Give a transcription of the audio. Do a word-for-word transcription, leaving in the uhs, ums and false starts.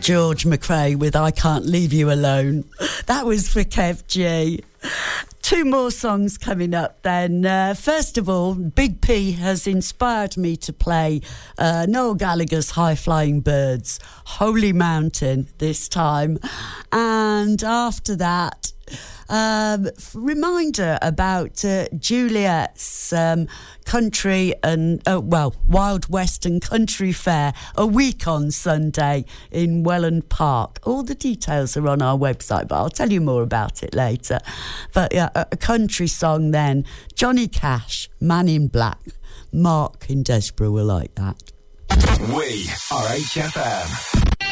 George McRae with I Can't Leave You Alone. That was for Kev G. Two more songs coming up then. Uh, first of all, Big P has inspired me to play uh, Noel Gallagher's High Flying Birds, Holy Mountain this time. And after that, um, reminder about uh, Juliet's um, country and, uh, well, Wild Western Country Fair, a week on Sunday in Welland Park. All the details are on our website, but I'll tell you more about it later. But yeah, a, a country song then. Johnny Cash, Man in Black. Mark in Desborough will like that. We are H F M.